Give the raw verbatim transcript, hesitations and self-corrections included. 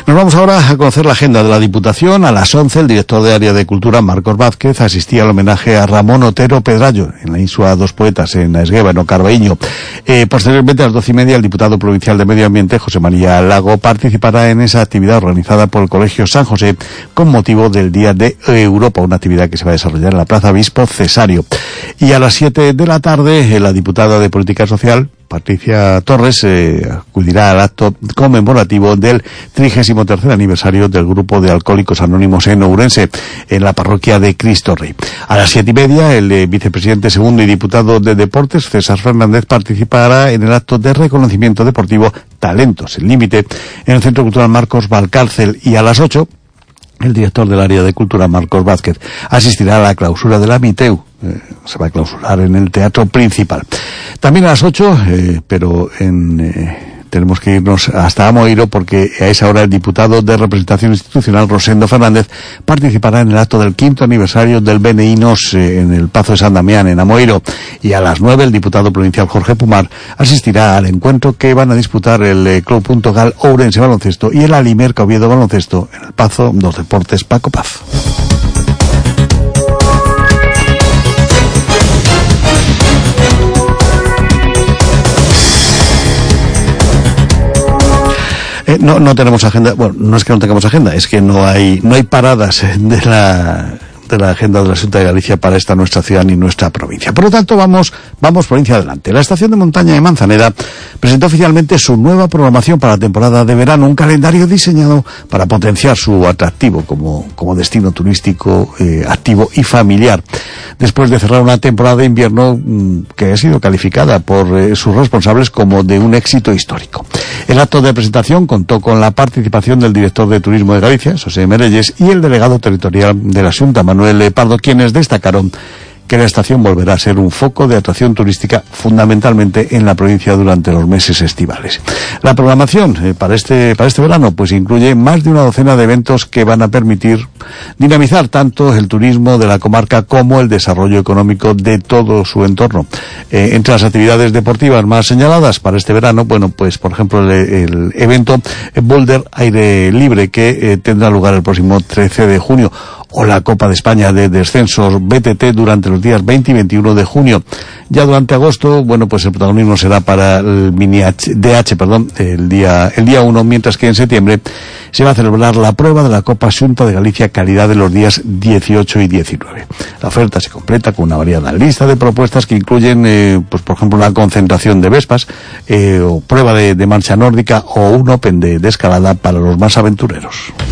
Nos vamos ahora a conocer la agenda de la Diputación. A las once, el director de Área de Cultura, Marcos Vázquez, asistía al homenaje a Ramón Otero Pedrallo en la Insua dos Poetas, en Esgueva, en Ocarbeíño. Eh, posteriormente, a las doce y media, el diputado provincial de Medio Ambiente, José María Lago, participará en esa actividad organizada por el Colegio San José con motivo del Día de Europa, una actividad que se va a desarrollar en la Plaza Obispo Cesario. Y a las siete de la tarde, la diputada de Política Social, Patricia Torres, eh, acudirá al acto conmemorativo del trigésimo tercer aniversario del Grupo de Alcohólicos Anónimos en Ourense, en la parroquia de Cristo Rey. A las siete y media, el eh, vicepresidente segundo y diputado de Deportes, César Fernández, participará en el acto de reconocimiento deportivo Talentos Sin Límite en el Centro Cultural Marcos Valcárcel. Y a las ocho, el director del Área de Cultura, Marcos Vázquez, asistirá a la clausura de la Miteu. Eh, se va a clausurar en el Teatro Principal. También a las ocho, eh, pero en... Eh, tenemos que irnos hasta Amoeiro porque a esa hora el diputado de Representación Institucional, Rosendo Fernández, participará en el acto del quinto aniversario del B N I N O S eh, en el Pazo de San Damián, en Amoeiro. Y a las nueve, el diputado provincial Jorge Pumar asistirá al encuentro que van a disputar el eh, Club Punto Gal Ourense Baloncesto y el Alimerca Oviedo Baloncesto en el Pazo dos Deportes Paco Paz. Eh, no, no tenemos agenda. Bueno, no es que no tengamos agenda, es que no hay, no hay paradas de la, de la agenda de la Xunta de Galicia para esta nuestra ciudad ni nuestra provincia. Por lo tanto, vamos, vamos provincia adelante. La estación de montaña de Manzaneda presentó oficialmente su nueva programación para la temporada de verano, un calendario diseñado para potenciar su atractivo como, como destino turístico eh, activo y familiar. Después de cerrar una temporada de invierno mmm, que ha sido calificada por eh, sus responsables como de un éxito histórico. El acto de presentación contó con la participación del director de Turismo de Galicia, José Merelles, y el delegado territorial de la Xunta, Manuel Pardo, quienes destacaron que la estación volverá a ser un foco de atracción turística fundamentalmente en la provincia durante los meses estivales. La programación eh, para este para este verano pues incluye más de una docena de eventos que van a permitir dinamizar tanto el turismo de la comarca como el desarrollo económico de todo su entorno. Eh, entre las actividades deportivas más señaladas para este verano, bueno, pues por ejemplo el, el evento Boulder Aire Libre que eh, tendrá lugar el próximo trece de junio, o la Copa de España de Descensos B T T durante los días veinte y veintiuno de junio. Ya durante agosto, bueno, pues el protagonismo será para el mini H, D H, perdón, el día el día uno, mientras que en septiembre se va a celebrar la prueba de la Copa Xunta de Galicia Calidad de los días dieciocho y diecinueve. La oferta se completa con una variada lista de propuestas que incluyen, eh, pues por ejemplo, una concentración de vespas, eh, o prueba de, de marcha nórdica o un open de, de escalada para los más aventureros.